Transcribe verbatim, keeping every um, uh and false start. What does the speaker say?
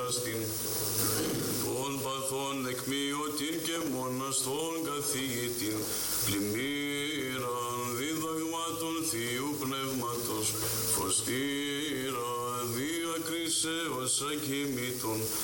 εραστήν. Των παθών εκμείωτην και μοναστών καθηγητήν, πλημμύραν διδαγμάτων Θείου Πνεύματος, φωστήρα διακρίσεως ακοιμήτων,